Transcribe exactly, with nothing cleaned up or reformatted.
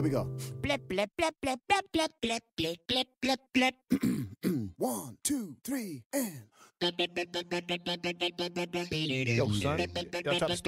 we go. Blip, blip, blip, blip, blip, blip, blip, blip, blip, blip, blip. One, two, three, and. Yo, son, y'all try to